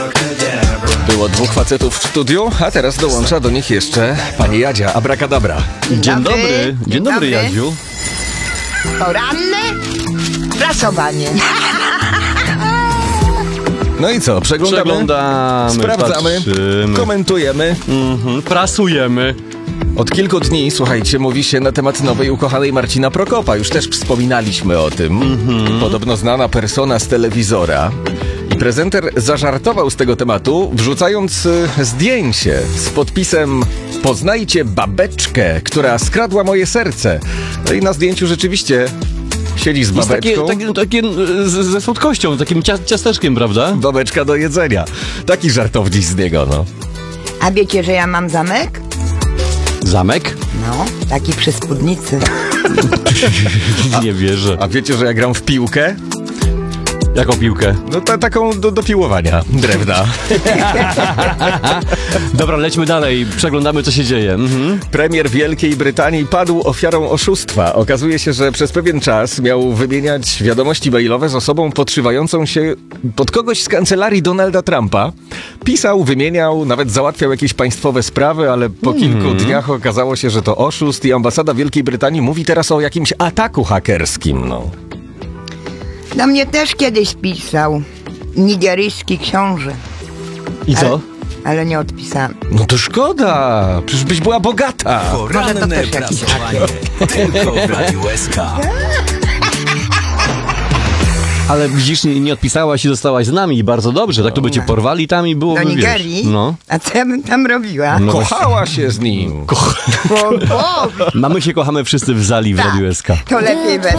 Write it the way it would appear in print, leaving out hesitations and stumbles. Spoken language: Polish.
Było dwóch facetów w studiu, a teraz dołącza do nich jeszcze pani Jadzia, abracadabra. Dzień dobry. Dzień dobry, Jadziu. Poranne prasowanie. No i co, przeglądamy, sprawdzamy, patrzymy, komentujemy. Prasujemy. Od kilku dni, słuchajcie, mówi się na temat nowej ukochanej Marcina Prokopa. Już też wspominaliśmy o tym. Podobno znana persona z telewizora. I prezenter zażartował z tego tematu, wrzucając zdjęcie z podpisem „Poznajcie babeczkę, która skradła moje serce”. No i na zdjęciu rzeczywiście siedzi z babeczką. Takie ze słodkością, takim ciasteczkiem, prawda? Babeczka do jedzenia. Taki żartownik z niego, no. A wiecie, że ja mam zamek? Zamek? No, taki przy spódnicy. Nie wierzę. A wiecie, że ja gram w piłkę? Jaką piłkę? No taką do piłowania drewna. Dobra, lećmy dalej. Przeglądamy, co się dzieje. Premier Wielkiej Brytanii padł ofiarą oszustwa. Okazuje się, że przez pewien czas miał wymieniać wiadomości mailowe z osobą podszywającą się pod kogoś z kancelarii Donalda Trumpa. Pisał, wymieniał, nawet załatwiał jakieś państwowe sprawy, ale po kilku dniach okazało się, że to oszust i ambasada Wielkiej Brytanii mówi teraz o jakimś ataku hakerskim, no. Do mnie też kiedyś pisał nigeryjski książę. I co? Ale nie odpisałem. No to szkoda, przecież byś była bogata. Może to też jakiś haker. Tylko w Radiu SK. Ale widzisz, nie odpisałaś i zostałaś z nami. Bardzo dobrze. Tak to by cię porwali tam i byłoby, Do Nigerii? wiesz. No. A co ja bym tam robiła? No Kochała się z nim. Bo Mamy się kochamy wszyscy w Zali w Tak. Radiu SK. to lepiej bez